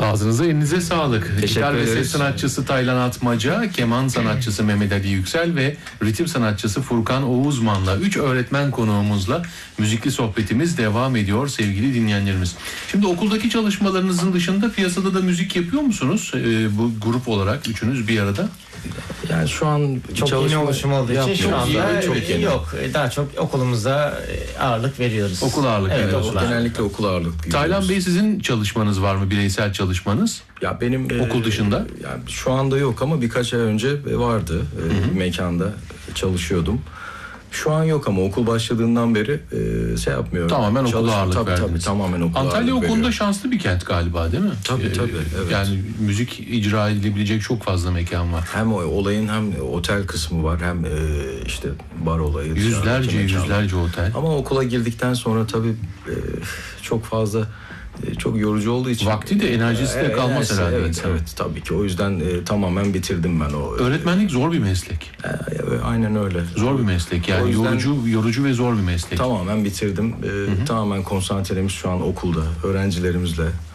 Ağzınıza elinize sağlık. Gitar ve ses ederiz. sanatçısı Taylan Atmaca, keman sanatçısı Mehmet Ali Yüksel ve ritim sanatçısı Furkan Oğuzman'la 3 öğretmen konuğumuzla müzikli sohbetimiz devam ediyor sevgili dinleyenlerimiz. Şimdi okuldaki çalışmalarınızın dışında piyasada da müzik yapıyor musunuz? Bu grup olarak üçünüz bir arada. Yani şu an Çok yeni oluşum olduğu için şu anda çok yeni. yok. Daha çok okulumuzda ağırlık veriyoruz. Okul ağırlık Evet, veriyorsunuz. okul Genellikle okul ağırlıklı. Taylan Bey, sizin çalışmanız var mı? Bireysel çalışmanız? Ya benim Okul dışında? Yani şu anda yok ama birkaç ay önce vardı. Bir mekanda çalışıyordum. Şu an yok ama okul başladığından beri şey yapmıyorum. Tamamen okul ağırlık tabii, verdiniz. tamamen okul Antalya o ağırlık konuda veriyorum. şanslı bir kent galiba, değil mi? Tabii, evet. Yani müzik icra edilebilecek çok fazla mekan var. Hem olayın hem otel kısmı var hem işte bar olayı. Yüzlerce otel. Ama okula girdikten sonra tabii çok fazla çok yorucu olduğu için. Vakti de enerjisi de kalmaz herhalde insanın. Evet tabii ki. O yüzden tamamen bitirdim ben o. Öğretmenlik zor bir meslek. Aynen öyle. Zor bir meslek. O Yani yüzden yorucu ve zor bir meslek. tamamen bitirdim. Tamamen konsantremiz şu an okulda. Öğrencilerimizle.